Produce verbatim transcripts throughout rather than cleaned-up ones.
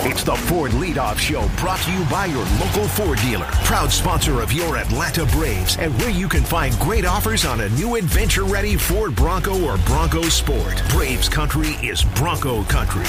It's the Ford Leadoff Show, brought to you by your local Ford dealer. Proud sponsor of your Atlanta Braves, and where you can find great offers on a new adventure-ready Ford Bronco or Bronco Sport. Braves country is Bronco country.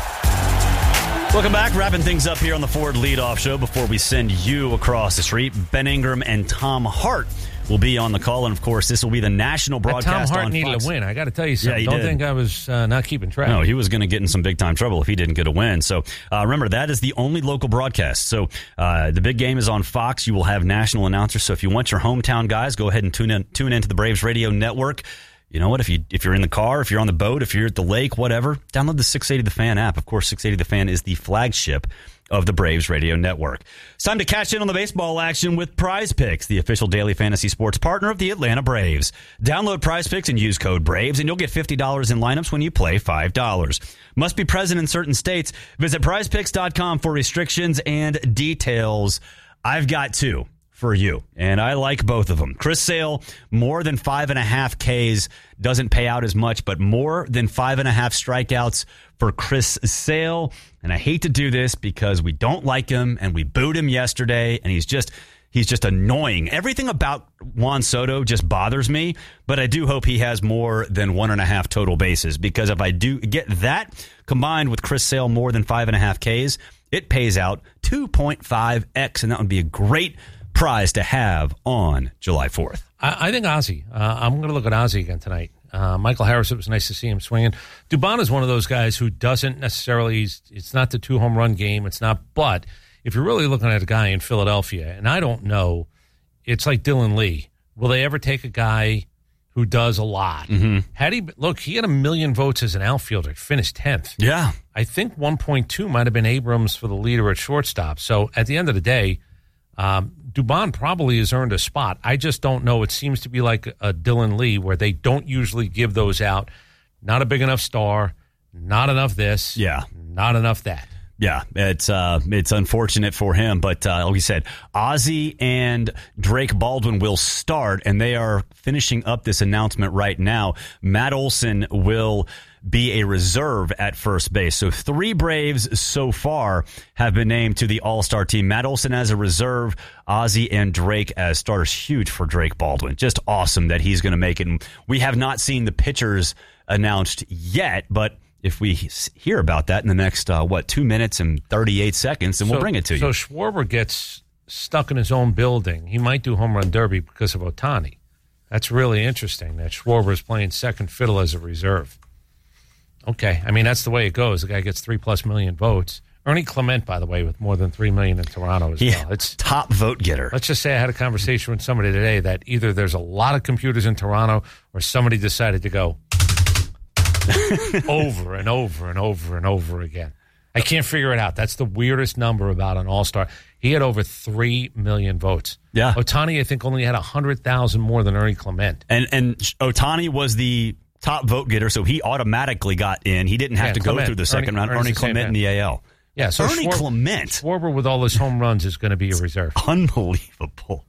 Welcome back. Wrapping things up here on the Ford Leadoff Show before we send you across the street. Ben Ingram and Tom Hart will be on the call, and of course, this will be the national broadcast. Tom Hart on needed Fox. a win. I got to tell you something. Yeah, he Don't did. think I was uh, not keeping track. No, he was going to get in some big time trouble if he didn't get a win. So uh, remember, that is the only local broadcast. So uh, the big game is on Fox. You will have national announcers. So if you want your hometown guys, go ahead and tune in tune into the Braves Radio Network. You know what? If you if you're in the car, if you're on the boat, if you're at the lake, whatever, download the six eighty The Fan app. Of course, six eighty The Fan is the flagship of the Braves Radio Network. It's time to cash in on the baseball action with Prize Picks, the official daily fantasy sports partner of the Atlanta Braves. Download Prize Picks and use code BRAVES, and you'll get fifty dollars in lineups when you play five dollars. Must be present in certain states. Visit prize picks dot com for restrictions and details. I've got two for you, and I like both of them. Chris Sale, more than five and a half Ks, doesn't pay out as much, but more than five and a half strikeouts for Chris Sale. And I hate to do this because we don't like him, and we booed him yesterday, and he's just he's just annoying. Everything about Juan Soto just bothers me, but I do hope he has more than one and a half total bases, because if I do get that combined with Chris Sale more than five and a half Ks, it pays out two point five x, and that would be a great prize to have on July fourth. I, I think Ozzie. Uh, I'm going to look at Ozzie again tonight. Uh, Michael Harris, it was nice to see him swinging. Dubon is one of those guys who doesn't necessarily, it's not the two home run game. It's not, but if you're really looking at a guy in Philadelphia, and I don't know, it's like Dylan Lee. Will they ever take a guy who does a lot? Mm-hmm. Had he, look, he had a million votes as an outfielder, finished tenth. Yeah. I think one point two might have been Abrams for the leader at shortstop. So at the end of the day, Um, Dubon probably has earned a spot. I just don't know. It seems to be like a Dylan Lee where they don't usually give those out. Not a big enough star, not enough this, Yeah. not enough that. Yeah, it's uh, it's unfortunate for him, but uh, like we said, Ozzie and Drake Baldwin will start, and they are finishing up this announcement right now. Matt Olson will be a reserve at first base. So three Braves so far have been named to the All-Star team. Matt Olson as a reserve, Ozzie and Drake as starters. Huge for Drake Baldwin. Just awesome that he's going to make it. And we have not seen the pitchers announced yet, but if we hear about that in the next, uh, what, two minutes and thirty-eight seconds, then so, we'll bring it to so you. So Schwarber gets stuck in his own building. He might do home run derby because of Ohtani. That's really interesting that Schwarber is playing second fiddle as a reserve. Okay, I mean, that's the way it goes. The guy gets three-plus million votes. Ernie Clement, by the way, with more than three million in Toronto as yeah, well. It's top vote getter. Let's just say I had a conversation with somebody today that either there's a lot of computers in Toronto or somebody decided to go over and over and over and over again. I can't figure it out. That's the weirdest number about an All-Star. He had over three million votes. Yeah. Ohtani, I think, only had one hundred thousand more than Ernie Clement. And and Ohtani was the top vote getter, so he automatically got in. He didn't have Yeah, to Clement. go through the second Ernie- round. Ernie's Ernie the same Clement in the A L. Yeah, so Ernie Schwar- Clement. Schwarber with all his home runs is going to be a reserve. Unbelievable.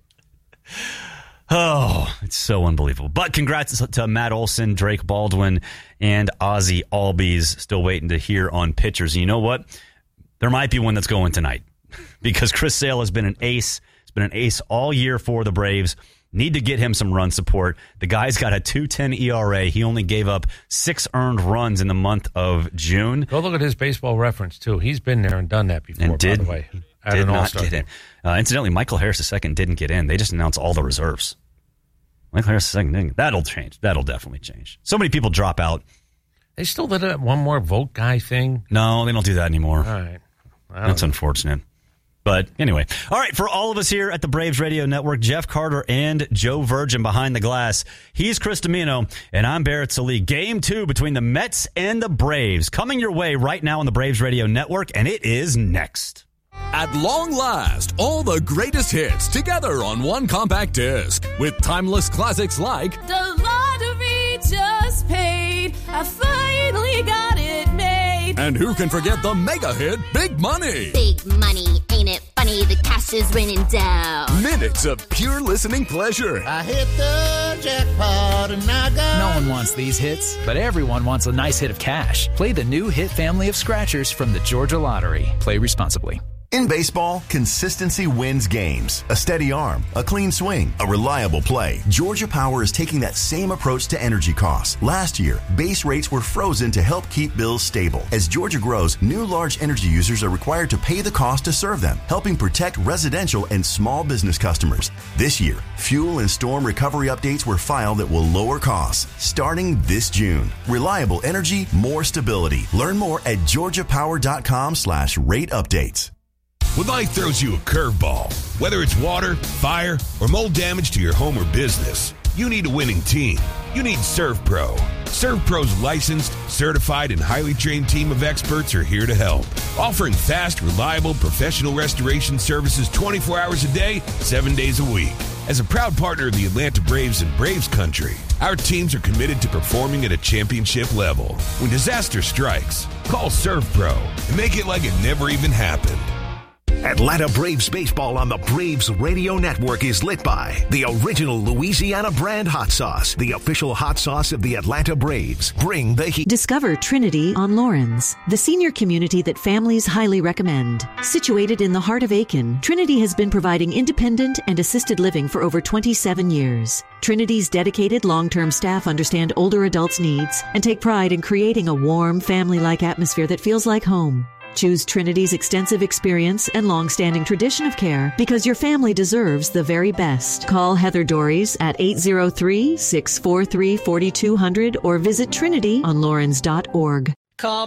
Oh, it's so unbelievable. But congrats to Matt Olson, Drake Baldwin, and Ozzie Albies. Still waiting to hear on pitchers. And you know what? There might be one that's going tonight because Chris Sale has been an ace. He's been an ace all year for the Braves. Need to get him some run support. The guy's got a two ten E R A. He only gave up six earned runs in the month of June. Go look at his baseball reference, too. He's been there and done that before, And did, by the way. At did an not All-Star get game. in. Uh, incidentally, Michael Harris the second didn't get in. They just announced all the reserves. Michael Harris the second didn't. That'll change. That'll definitely change. So many people drop out. They still did that one more vote guy thing. No, they don't do that anymore. All right. That's know. unfortunate. But anyway, all right, for all of us here at the Braves Radio Network, Jeff Carter and Joe Virgin behind the glass. He's Chris Domino, and I'm Barrett Sallee. Game two between the Mets and the Braves coming your way right now on the Braves Radio Network, and it is next. At long last, all the greatest hits together on one compact disc with timeless classics like The Lottery Just Paid, I finally got it made. And who can forget the mega hit Big Money? Big money, ain't it funny, the cash is raining down. Minutes of pure listening pleasure. I hit the jackpot and I got... No one wants these hits, but everyone wants a nice hit of cash. Play the new hit family of scratchers from the Georgia Lottery. Play responsibly. In baseball, consistency wins games. A steady arm, a clean swing, a reliable play. Georgia Power is taking that same approach to energy costs. Last year, base rates were frozen to help keep bills stable. As Georgia grows, new large energy users are required to pay the cost to serve them, helping protect residential and small business customers. This year, fuel and storm recovery updates were filed that will lower costs starting this June. Reliable energy, more stability. Learn more at georgiapower.com slash rate updates. When life throws you a curveball, whether it's water, fire, or mold damage to your home or business, you need a winning team. You need ServPro. ServPro's licensed, certified, and highly trained team of experts are here to help, offering fast, reliable, professional restoration services twenty-four hours a day, seven days a week. As a proud partner of the Atlanta Braves and Braves Country, our teams are committed to performing at a championship level. When disaster strikes, call ServPro and make it like it never even happened. Atlanta Braves baseball on the Braves Radio Network is lit by the original Louisiana brand hot sauce, the official hot sauce of the Atlanta Braves. Bring the heat. Discover Trinity on Lawrence, the senior community that families highly recommend. Situated in the heart of Aiken, Trinity has been providing independent and assisted living for over twenty-seven years. Trinity's dedicated long-term staff understand older adults' needs and take pride in creating a warm, family-like atmosphere that feels like home. Choose Trinity's extensive experience and long-standing tradition of care because your family deserves the very best. Call Heather Dories at eight zero three, six four three, four two zero zero or visit trinity on lawrence dot org. Call